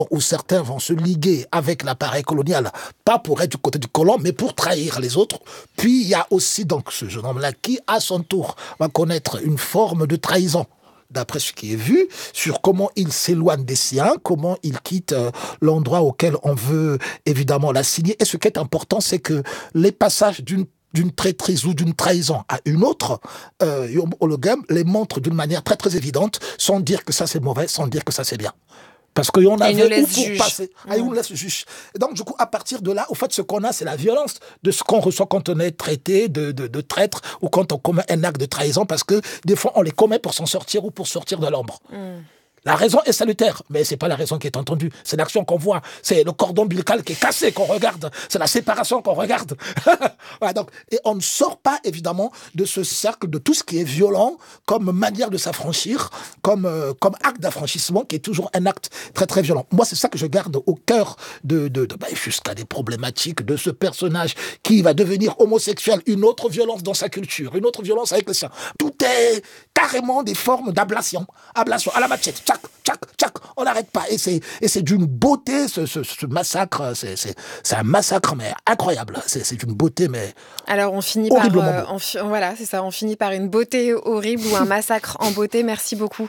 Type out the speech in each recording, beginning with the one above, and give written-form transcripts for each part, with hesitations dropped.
où certains vont se liguer avec l'appareil colonial, pas pour être du côté du colon, mais pour trahir les autres. Puis il y a aussi donc ce jeune homme-là qui, à son tour, va connaître une forme de trahison, d'après ce qui est vu, sur comment il s'éloigne des siens, comment il quitte l'endroit auquel on veut évidemment l'assigner. Et ce qui est important, c'est que les passages d'une traîtrise ou d'une trahison à une autre, Yom Ologem les montre d'une manière très très évidente, sans dire que ça c'est mauvais, sans dire que ça c'est bien. Parce qu'on avait où pour passer. On nous laisse juge. Et donc, du coup, à partir de là, au fait, ce qu'on a, c'est la violence de ce qu'on reçoit quand on est traité de traître ou quand on commet un acte de trahison, parce que des fois, on les commet pour s'en sortir ou pour sortir de l'ombre. La raison est salutaire, mais c'est pas la raison qui est entendue. C'est l'action qu'on voit. C'est le cordon ombilical qui est cassé qu'on regarde. C'est la séparation qu'on regarde. Voilà, donc, et on ne sort pas, évidemment, de ce cercle de tout ce qui est violent comme manière de s'affranchir, comme acte d'affranchissement qui est toujours un acte très, très violent. Moi, c'est ça que je garde au cœur jusqu'à des problématiques de ce personnage qui va devenir homosexuel, une autre violence dans sa culture, une autre violence avec les siens. Tout est carrément des formes d'ablation. Ablation à la machette. Tchac, tchac, tchac, on n'arrête pas. Et c'est d'une beauté, ce massacre. C'est un massacre, mais incroyable. C'est d'une beauté, mais alors, on finit par... voilà, c'est ça. On finit par une beauté horrible ou un massacre en beauté. Merci beaucoup,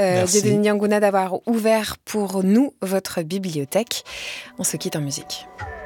Dieudonné Niangona, d'avoir ouvert pour nous votre bibliothèque. On se quitte en musique.